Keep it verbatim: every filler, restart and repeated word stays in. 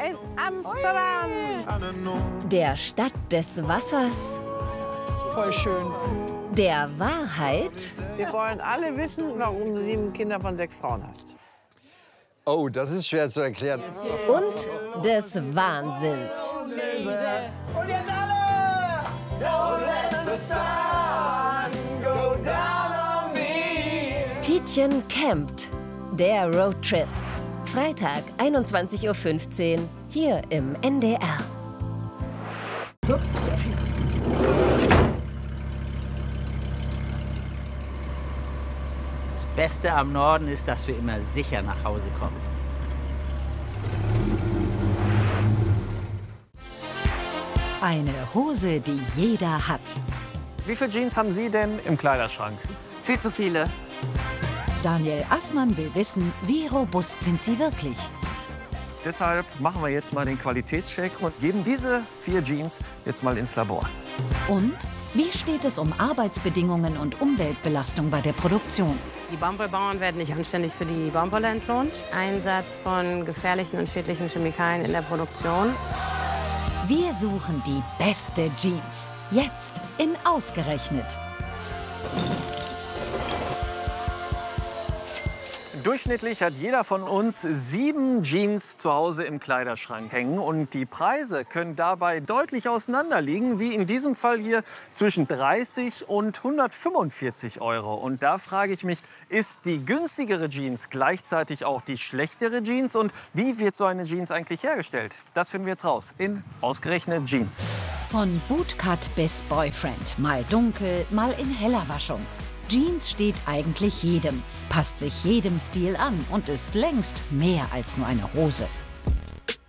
in Amsterdam. Der Stadt des Wassers. Voll schön. Der Wahrheit. Wir wollen alle wissen, warum du sieben Kinder von sechs Frauen hast. Oh, das ist schwer zu erklären. Und des Wahnsinns. Und jetzt alle! Don't let the sun go down on me. Tietjen campt. Der Roadtrip. Freitag, einundzwanzig Uhr fünfzehn, hier im N D R. Das Beste am Norden ist, dass wir immer sicher nach Hause kommen. Eine Hose, die jeder hat. Wie viele Jeans haben Sie denn im Kleiderschrank? Viel zu viele. Daniel Assmann will wissen, wie robust sind sie wirklich. Deshalb machen wir jetzt mal den Qualitätscheck und geben diese vier Jeans jetzt mal ins Labor. Und wie steht es um Arbeitsbedingungen und Umweltbelastung bei der Produktion? Die Baumwollbauern werden nicht anständig für die Baumwolle entlohnt. Einsatz von gefährlichen und schädlichen Chemikalien in der Produktion. Wir suchen die beste Jeans. Jetzt in Ausgerechnet. Durchschnittlich hat jeder von uns sieben Jeans zu Hause im Kleiderschrank hängen. Und die Preise können dabei deutlich auseinander liegen, wie in diesem Fall hier zwischen dreißig und hundertfünfundvierzig Euro. Und da frage ich mich, ist die günstigere Jeans gleichzeitig auch die schlechtere Jeans? Und wie wird so eine Jeans eigentlich hergestellt? Das finden wir jetzt raus in Ausgerechnet Jeans. Von Bootcut bis Boyfriend. Mal dunkel, mal in heller Waschung. Jeans steht eigentlich jedem, passt sich jedem Stil an und ist längst mehr als nur eine Hose.